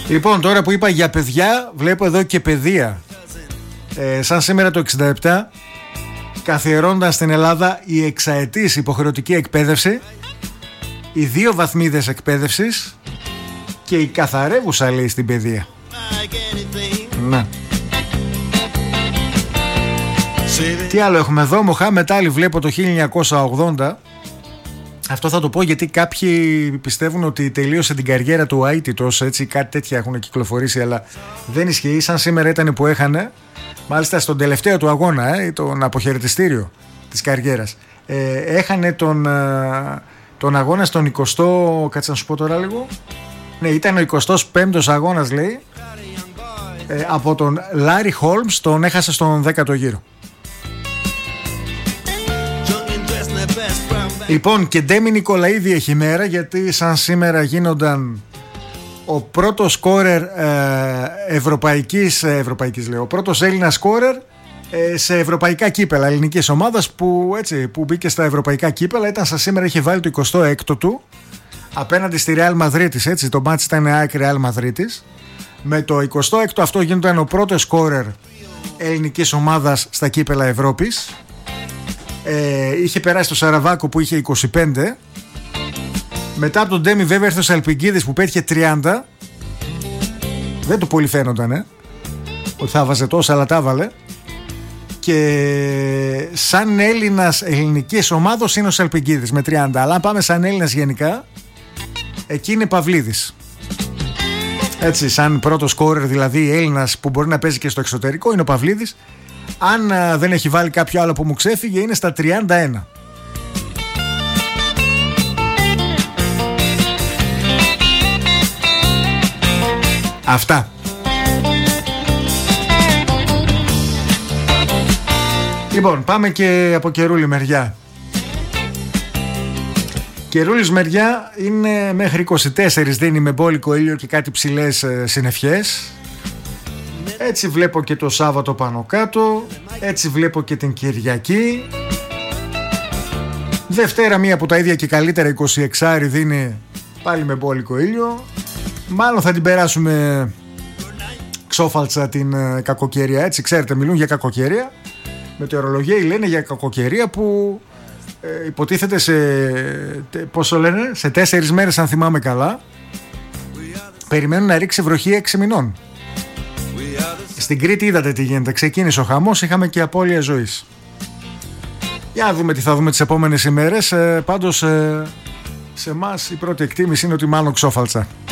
Λοιπόν, τώρα που είπα για παιδιά, βλέπω εδώ και παιδεία. Σαν σήμερα το 67 καθιερώνταν στην Ελλάδα η εξαετής υποχρεωτική εκπαίδευση, οι 2 βαθμίδες εκπαίδευσης και η καθαρεύουσα, λέει, στην παιδεία. Να. Τι άλλο έχουμε εδώ? Μοχάμετ Άλι βλέπω το 1980. Αυτό θα το πω γιατί κάποιοι πιστεύουν ότι τελείωσε την καριέρα του αίτητος, έτσι, κάτι τέτοια έχουν κυκλοφορήσει, αλλά δεν ισχύει. Σαν σήμερα ήταν που έχανε, μάλιστα στον τελευταίο του αγώνα, τον αποχαιρετιστήριο της καριέρας, έχανε τον αγώνα στον 20ο, κάτσε να σου πω τώρα λίγο, ναι, ήταν ο 25ος αγώνας, λέει, από τον Λάρι Χόλμς, τον έχασε στον 10ο γύρο. Λοιπόν, και Ντέμι Νικολαίδη έχει μέρα, γιατί σαν σήμερα γίνονταν ο πρώτος σκόρερ ευρωπαϊκής λέω, ο πρώτος Έλληνας σκόρερ σε ευρωπαϊκά κύπελα ελληνικής ομάδας που μπήκε στα ευρωπαϊκά κύπελα. Ήταν σαν σήμερα, είχε βάλει το 26ο του απέναντι στη Ρεάλ Μαδρίτης, έτσι, το μάτς ήταν ΑΕΚ Ρεάλ Μαδρίτης. Με το 26ο αυτό γίνονταν ο πρώτος σκόρερ ελληνικής ομάδας στα κύπελα Ευρώπης. Είχε περάσει το Σαραβάκο που είχε 25. Μετά από τον Ντέμι βέβαια ήρθε ο Σαλπιγκίδης που πέτυχε 30. Δεν του πολύ φαίνονταν ότι θα βάζε τόσα, αλλά τα βάλε. Και σαν Έλληνας ελληνικής ομάδος είναι ο Σαλπιγκίδης με 30. Αλλά αν πάμε σαν Έλληνας γενικά, εκεί είναι Παυλίδης. Έτσι, σαν πρώτο σκόρερ, δηλαδή Έλληνας που μπορεί να παίζει και στο εξωτερικό, είναι ο Παυλίδης. Αν δεν έχει βάλει κάποιο άλλο που μου ξέφυγε, είναι στα 31. Αυτά. Λοιπόν, πάμε και από Κερούλη μεριά. Κερούλης μεριά είναι μέχρι 24, δίνει με μπόλικο ήλιο και κάτι ψηλές συννεφιές. Έτσι βλέπω και το Σάββατο πάνω κάτω. Έτσι βλέπω και την Κυριακή. Δευτέρα μία από τα ίδια και καλύτερα, 26 δίνει πάλι με μπόλικο ήλιο. Μάλλον θα την περάσουμε ξόφαλτσα την κακοκαιρία, έτσι, ξέρετε, μιλούν για κακοκαιρία. Μετεωρολογία λένε για κακοκαιρία που υποτίθεται σε 4 μέρες, αν θυμάμαι καλά, περιμένουν να ρίξει βροχή 6 μηνών. Στην Κρήτη είδατε τι γίνεται, ξεκίνησε ο χαμός, είχαμε και απώλεια ζωής. Για να δούμε τι θα δούμε τις επόμενες ημέρες. Πάντως σε εμάς η πρώτη εκτίμηση είναι ότι μάλλον ξόφαλτσα.